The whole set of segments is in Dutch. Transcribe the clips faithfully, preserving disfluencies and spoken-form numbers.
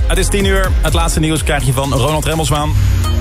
Het is tien uur. Het laatste nieuws krijg je van Ronald Remmelswaan.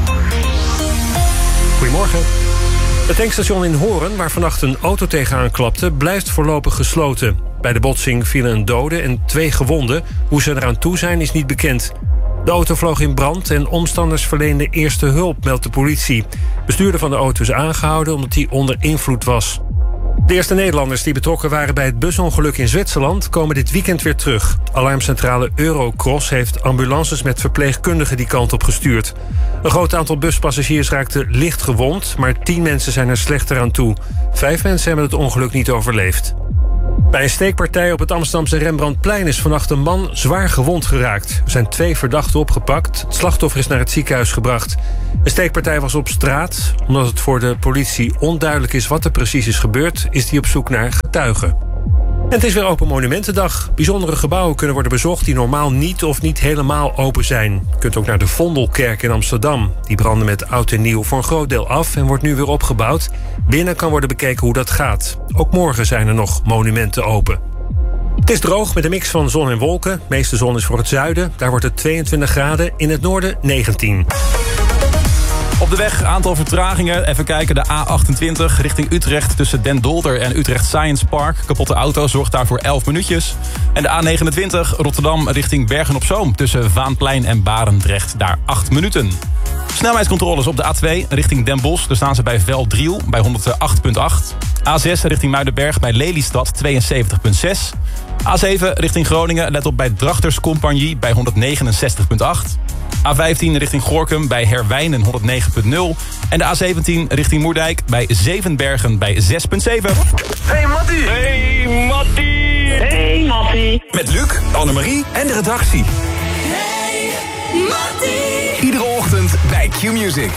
Goedemorgen. Het tankstation in Hoorn, waar vannacht een auto tegenaan klapte, blijft voorlopig gesloten. Bij de botsing vielen een dode en twee gewonden. Hoe ze eraan toe zijn, is niet bekend. De auto vloog in brand en omstanders verleenden eerste hulp, meldt de politie. Bestuurder van de auto is aangehouden omdat hij onder invloed was. De eerste Nederlanders die betrokken waren bij het busongeluk in Zwitserland komen dit weekend weer terug. Alarmcentrale Eurocross heeft ambulances met verpleegkundigen die kant op gestuurd. Een groot aantal buspassagiers raakte licht gewond, maar tien mensen zijn er slechter aan toe. Vijf mensen hebben het ongeluk niet overleefd. Bij een steekpartij op het Amsterdamse Rembrandtplein is vannacht een man zwaar gewond geraakt. Er zijn twee verdachten opgepakt. Het slachtoffer is naar het ziekenhuis gebracht. De steekpartij was op straat. Omdat het voor de politie onduidelijk is wat er precies is gebeurd, is hij op zoek naar getuigen. En het is weer Open Monumentendag. Bijzondere gebouwen kunnen worden bezocht die normaal niet of niet helemaal open zijn. Je kunt ook naar de Vondelkerk in Amsterdam. Die brandde met oud en nieuw voor een groot deel af en wordt nu weer opgebouwd. Binnen kan worden bekeken hoe dat gaat. Ook morgen zijn er nog monumenten open. Het is droog met een mix van zon en wolken. De meeste zon is voor het zuiden. Daar wordt het tweeëntwintig graden, in het noorden negentien. Op de weg, aantal vertragingen. Even kijken, de A achtentwintig richting Utrecht tussen Den Dolder en Utrecht Science Park. Kapotte auto zorgt daarvoor elf minuutjes. En de A negenentwintig Rotterdam richting Bergen-op-Zoom tussen Vaanplein en Barendrecht. Daar acht minuten. Snelheidscontroles op de A twee richting Den Bosch. Daar staan ze bij Velddriel bij honderdacht komma acht. A zes richting Muidenberg bij Lelystad tweeënzeventig komma zes. A zeven richting Groningen, let op bij Drachters Compagnie bij honderdnegenenzestig komma acht. A vijftien richting Gorinchem bij Herwijnen honderdnegen komma nul. En de A zeventien richting Moerdijk bij Zevenbergen bij zes komma zeven. Hey Mattie! Hey Mattie! Hey Mattie! Met Luc, Annemarie en de redactie. Hey Mattie! Iedere ochtend bij Q-Music.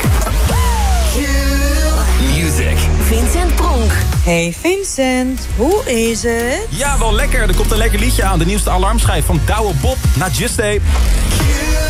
Q-Music. Vincent Pronk. Hey Vincent, hoe is het? Ja, wel lekker. Er komt een lekker liedje aan. De nieuwste alarmschijf van Douwe Bob na Just Stay.